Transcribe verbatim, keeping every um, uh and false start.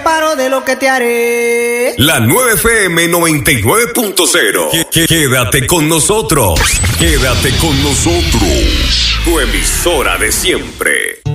separo de lo que te haré. La nueve F M noventa y nueve punto cero. Quédate con nosotros. Quédate con nosotros. Tu emisora de siempre.